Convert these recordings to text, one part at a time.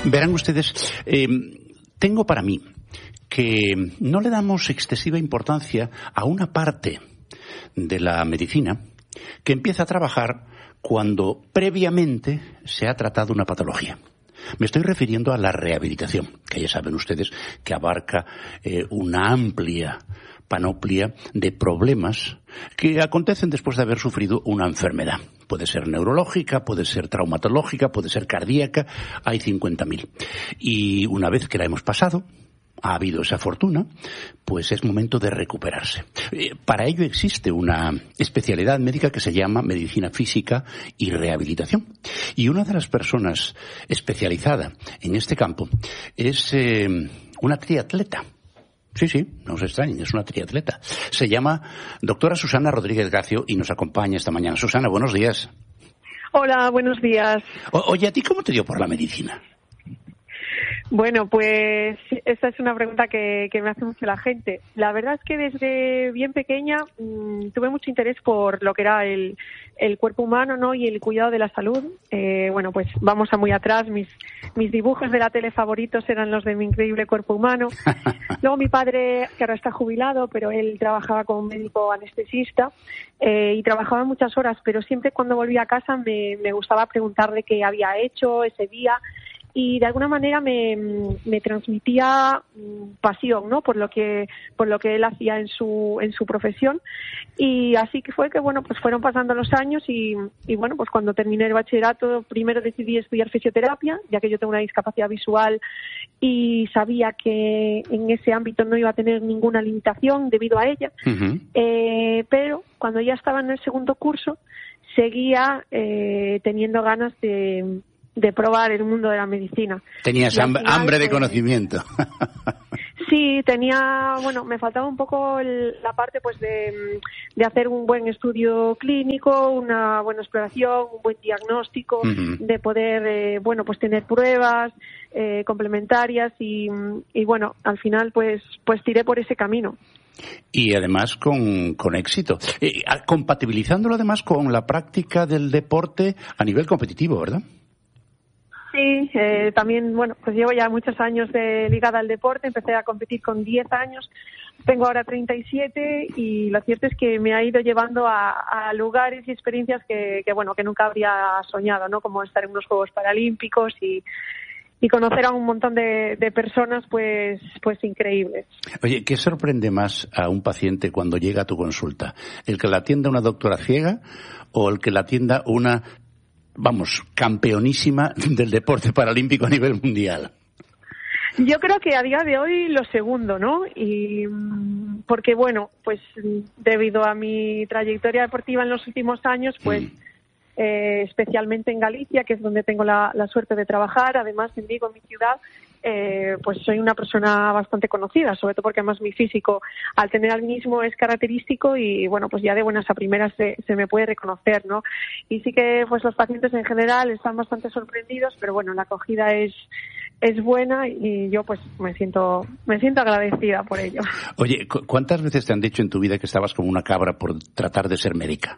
Verán ustedes, tengo para mí que no le damos excesiva importancia a una parte de la medicina que empieza a trabajar cuando previamente se ha tratado una patología. Me estoy refiriendo a la rehabilitación, que ya saben ustedes que abarca una amplia panoplia de problemas que acontecen después de haber sufrido una enfermedad. Puede ser neurológica, puede ser traumatológica, puede ser cardíaca, hay 50.000. Y una vez que la hemos pasado, ha habido esa fortuna, pues es momento de recuperarse. Para ello existe una especialidad médica que se llama medicina física y rehabilitación. Y una de las personas especializada en este campo es una triatleta. Sí, no se extrañen, es una triatleta. Se llama doctora Susana Rodríguez Gacio y nos acompaña esta mañana. Susana, buenos días. Hola, buenos días. Oye, ¿a ti cómo te dio por la medicina? Bueno, pues esta es una pregunta que me hace mucho la gente. La verdad es que desde bien pequeña tuve mucho interés por lo que era el cuerpo humano, ¿no? Y el cuidado de la salud. Bueno, pues vamos a muy atrás. Mis dibujos de la tele favoritos eran los de Mi increíble cuerpo humano. Luego mi padre, que ahora está jubilado, pero él trabajaba como médico anestesista y trabajaba muchas horas, pero siempre cuando volvía a casa me gustaba preguntarle qué había hecho ese día. Y de alguna manera me transmitía pasión, ¿no? Por lo que él hacía en su profesión. Y así que fue que, bueno, pues fueron pasando los años y bueno, pues cuando terminé el bachillerato, primero decidí estudiar fisioterapia, ya que yo tengo una discapacidad visual y sabía que en ese ámbito no iba a tener ninguna limitación debido a ella. Uh-huh. Pero cuando ya estaba en el segundo curso, seguía teniendo ganas de probar el mundo de la medicina. Tenías hambre de conocimiento. Sí, me faltaba un poco la parte pues de hacer un buen estudio clínico, una buena exploración, un buen diagnóstico, uh-huh. De poder, pues tener pruebas complementarias y bueno, al final pues tiré por ese camino. Y además con éxito. Compatibilizándolo además con la práctica del deporte a nivel competitivo, ¿verdad? Sí, también, bueno, pues llevo ya muchos años ligada al deporte, empecé a competir con 10 años, tengo ahora 37 y lo cierto es que me ha ido llevando a lugares y experiencias que nunca habría soñado, ¿no? Como estar en unos Juegos Paralímpicos y conocer a un montón de personas, pues increíbles. Oye, ¿qué sorprende más a un paciente cuando llega a tu consulta? ¿El que la atienda una doctora ciega o el que la atienda una campeonísima del deporte paralímpico a nivel mundial? Yo creo que a día de hoy lo segundo, ¿no? Y porque, bueno, pues debido a mi trayectoria deportiva en los últimos años, pues especialmente en Galicia, que es donde tengo la suerte de trabajar, además en Vigo, mi ciudad, pues soy una persona bastante conocida, sobre todo porque además mi físico, al tener albinismo, es característico y bueno, pues ya de buenas a primeras se me puede reconocer, ¿no? Y sí que pues los pacientes en general están bastante sorprendidos, pero bueno, la acogida es buena y yo pues me siento agradecida por ello. Oye, ¿cuántas veces te han dicho en tu vida que estabas como una cabra por tratar de ser médica?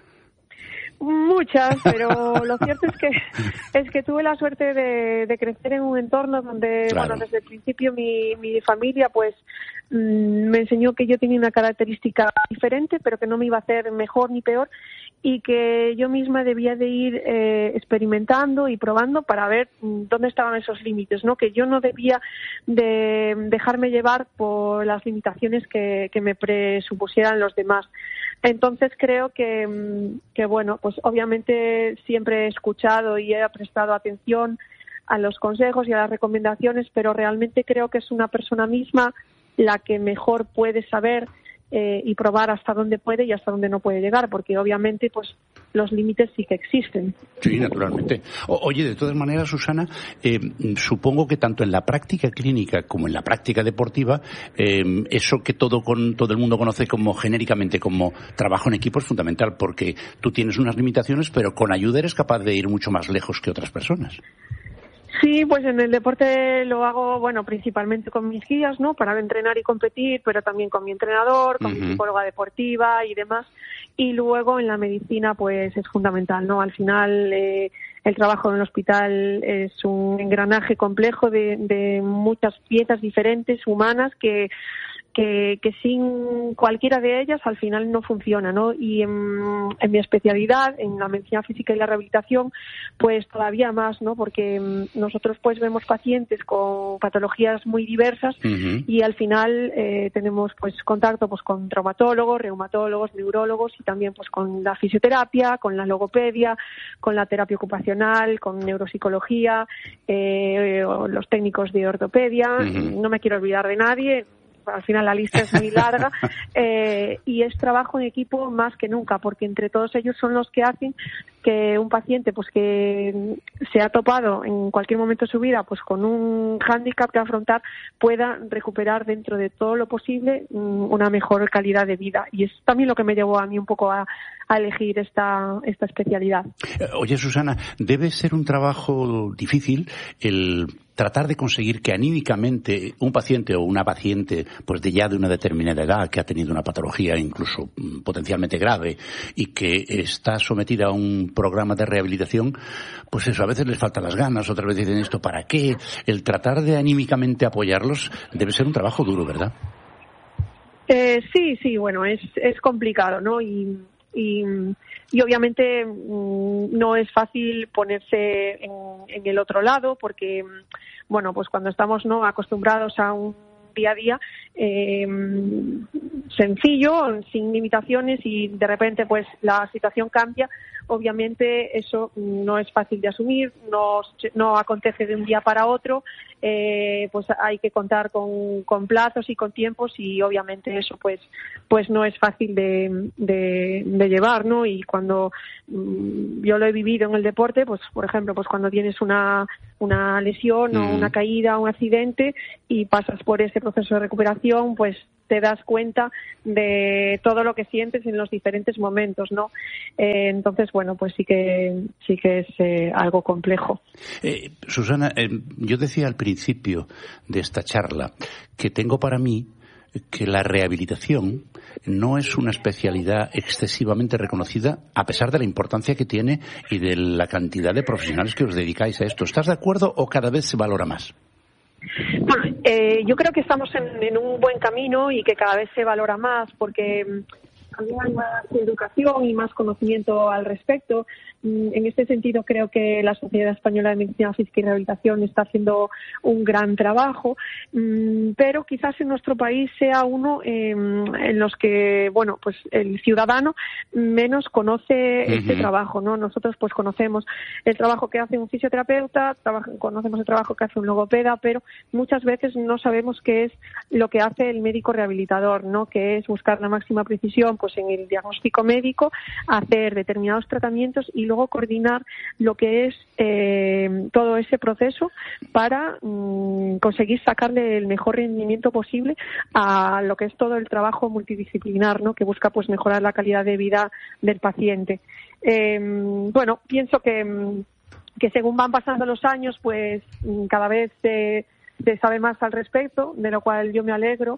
Muchas, pero lo cierto es que tuve la suerte de crecer en un entorno donde, claro, bueno, desde el principio mi familia pues me enseñó que yo tenía una característica diferente, pero que no me iba a hacer mejor ni peor y que yo misma debía de ir experimentando y probando para ver dónde estaban esos límites, ¿no? Que yo no debía de dejarme llevar por las limitaciones que me presupusieran los demás. Entonces creo que bueno, pues obviamente siempre he escuchado y he prestado atención a los consejos y a las recomendaciones, pero realmente creo que es una persona misma la que mejor puede saber y probar hasta dónde puede y hasta dónde no puede llegar, porque obviamente pues los límites sí que existen. Sí, naturalmente. Oye, de todas maneras, Susana, supongo que tanto en la práctica clínica como en la práctica deportiva, eso que todo el mundo conoce como genéricamente como trabajo en equipo es fundamental, porque tú tienes unas limitaciones, pero con ayuda eres capaz de ir mucho más lejos que otras personas. Sí, pues en el deporte lo hago, bueno, principalmente con mis guías, ¿no? Para entrenar y competir, pero también con mi entrenador, con mi psicóloga deportiva y demás. Y luego en la medicina, pues es fundamental, ¿no? Al final el trabajo en el hospital es un engranaje complejo de muchas piezas diferentes, humanas, que sin cualquiera de ellas al final no funciona, ¿no? Y en mi especialidad, en la medicina física y la rehabilitación, pues todavía más, ¿no? Porque nosotros pues vemos pacientes con patologías muy diversas y al final tenemos pues contacto pues con traumatólogos, reumatólogos, neurólogos y también pues con la fisioterapia, con la logopedia, con la terapia ocupacional, con neuropsicología, los técnicos de ortopedia. No me quiero olvidar de nadie. Al final la lista es muy larga y es trabajo en equipo más que nunca, porque entre todos ellos son los que hacen que un paciente pues que se ha topado en cualquier momento de su vida pues con un hándicap que afrontar pueda recuperar dentro de todo lo posible una mejor calidad de vida, y es también lo que me llevó a mí un poco a elegir esta especialidad. Oye, Susana, debe ser un trabajo difícil el tratar de conseguir que anímicamente un paciente o una paciente pues de una determinada edad, que ha tenido una patología incluso potencialmente grave y que está sometida a un programa de rehabilitación, pues eso, a veces les faltan las ganas, otras veces dicen esto, ¿para qué? El tratar de anímicamente apoyarlos debe ser un trabajo duro, ¿verdad? Sí, bueno, es complicado, ¿no? Y obviamente no es fácil ponerse en el otro lado, porque bueno, pues cuando estamos no acostumbrados a un día a día sencillo, sin limitaciones, y de repente pues la situación cambia, obviamente eso no es fácil de asumir, no acontece de un día para otro, pues hay que contar con plazos y con tiempos, y obviamente eso pues no es fácil de llevar, ¿no? Y cuando yo lo he vivido en el deporte, pues por ejemplo, pues cuando tienes una lesión o una caída, un accidente, y pasas por ese proceso de recuperación, pues te das cuenta de todo lo que sientes en los diferentes momentos, ¿no? Entonces, bueno, pues sí que es algo complejo. Susana, yo decía al principio de esta charla que tengo para mí que la rehabilitación no es una especialidad excesivamente reconocida, a pesar de la importancia que tiene y de la cantidad de profesionales que os dedicáis a esto. ¿Estás de acuerdo o cada vez se valora más? Bueno, yo creo que estamos en un buen camino y que cada vez se valora más, porque también hay más educación y más conocimiento al respecto. En este sentido, creo que la Sociedad Española de Medicina Física y Rehabilitación está haciendo un gran trabajo, pero quizás en nuestro país sea uno en los que, bueno, pues el ciudadano menos conoce este trabajo, ¿no? Nosotros pues conocemos el trabajo que hace un fisioterapeuta, conocemos el trabajo que hace un logopeda, pero muchas veces no sabemos qué es lo que hace el médico rehabilitador, ¿no? Que es buscar la máxima precisión pues en el diagnóstico médico, hacer determinados tratamientos y luego coordinar lo que es todo ese proceso para conseguir sacarle el mejor rendimiento posible a lo que es todo el trabajo multidisciplinar, ¿no? Que busca pues mejorar la calidad de vida del paciente. Bueno, pienso que según van pasando los años, pues cada vez se sabe más al respecto, de lo cual yo me alegro.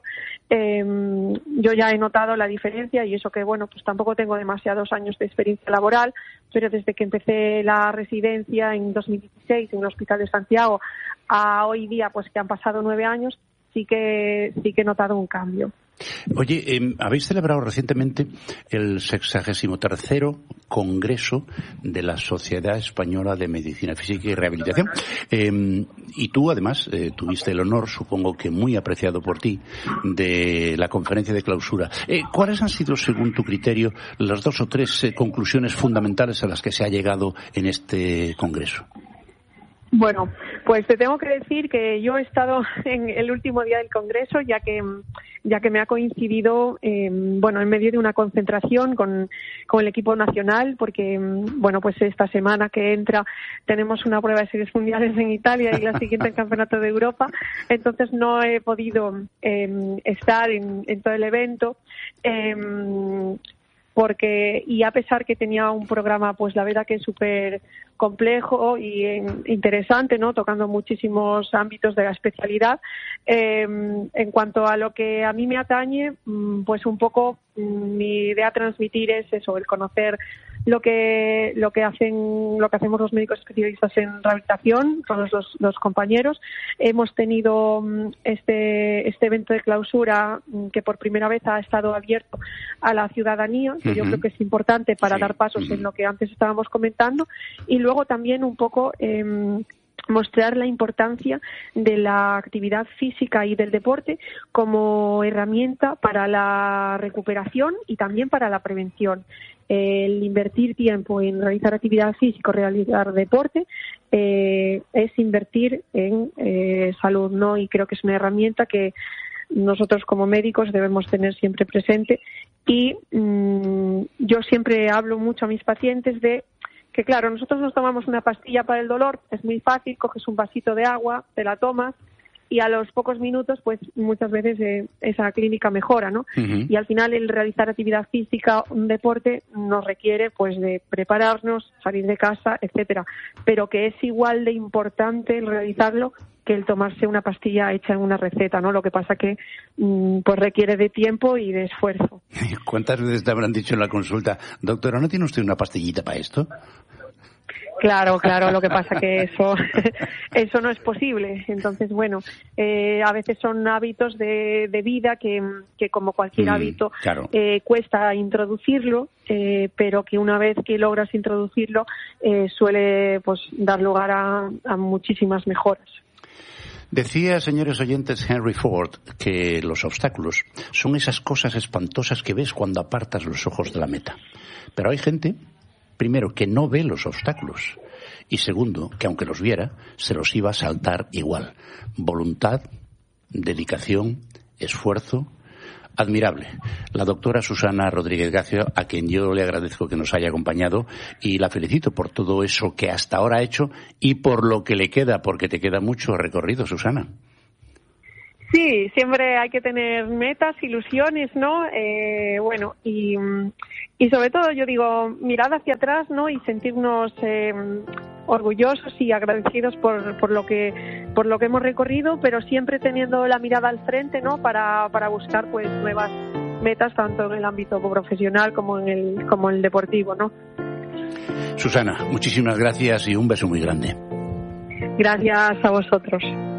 Yo ya he notado la diferencia, y eso que, bueno, pues tampoco tengo demasiados años de experiencia laboral, pero desde que empecé la residencia en 2016 en el Hospital de Santiago a hoy día, pues que han pasado 9 años, sí que he notado un cambio. Oye, habéis celebrado recientemente el 63º Congreso de la Sociedad Española de Medicina Física y Rehabilitación. Y tú, además, tuviste el honor, supongo que muy apreciado por ti, de la conferencia de clausura. ¿Cuáles han sido, según tu criterio, las 2 o 3 conclusiones fundamentales a las que se ha llegado en este Congreso? Bueno, pues te tengo que decir que yo he estado en el último día del Congreso, ya que me ha coincidido, en medio de una concentración con el equipo nacional, porque, bueno, pues esta semana que entra tenemos una prueba de series mundiales en Italia y la siguiente en Campeonato de Europa, entonces no he podido estar en todo el evento. Y a pesar que tenía un programa, pues la verdad que es súper complejo y interesante, ¿no? Tocando muchísimos ámbitos de la especialidad. En cuanto a lo que a mí me atañe, pues un poco mi idea a transmitir es eso, el conocer lo que hacemos los médicos especialistas en rehabilitación, todos los compañeros. Hemos tenido este evento de clausura que por primera vez ha estado abierto a la ciudadanía, que yo creo que es importante para dar pasos en lo que antes estábamos comentando, y luego también un poco mostrar la importancia de la actividad física y del deporte como herramienta para la recuperación y también para la prevención. El invertir tiempo en realizar actividad física o realizar deporte es invertir en salud, ¿no? Y creo que es una herramienta que nosotros como médicos debemos tener siempre presente. Y yo siempre hablo mucho a mis pacientes de que, claro, nosotros nos tomamos una pastilla para el dolor, es muy fácil, coges un vasito de agua, te la tomas y a los pocos minutos, pues muchas veces esa clínica mejora, ¿no? Y al final el realizar actividad física, un deporte, nos requiere pues de prepararnos, salir de casa, etcétera, pero que es igual de importante el realizarlo que el tomarse una pastilla hecha en una receta, ¿no? Lo que pasa que pues requiere de tiempo y de esfuerzo. ¿Cuántas veces te habrán dicho en la consulta, doctora, ¿no tiene usted una pastillita para esto? Claro, lo que pasa que eso no es posible. Entonces, bueno, a veces son hábitos de vida que como cualquier hábito, cuesta introducirlo, pero que una vez que logras introducirlo, suele pues dar lugar a muchísimas mejoras. Decía, señores oyentes, Henry Ford, que los obstáculos son esas cosas espantosas que ves cuando apartas los ojos de la meta. Pero hay gente, primero, que no ve los obstáculos y segundo, que aunque los viera, se los iba a saltar igual. Voluntad, dedicación, esfuerzo, admirable. La doctora Susana Rodríguez Gacio, a quien yo le agradezco que nos haya acompañado y la felicito por todo eso que hasta ahora ha hecho y por lo que le queda, porque te queda mucho recorrido, Susana. Sí, siempre hay que tener metas, ilusiones, ¿no? Bueno, y sobre todo yo digo, mirar hacia atrás, ¿no? Y sentirnos orgullosos y agradecidos por lo que hemos recorrido, pero siempre teniendo la mirada al frente, ¿no? Para buscar pues nuevas metas tanto en el ámbito profesional como en el deportivo, ¿no? Susana, muchísimas gracias y un beso muy grande. Gracias a vosotros.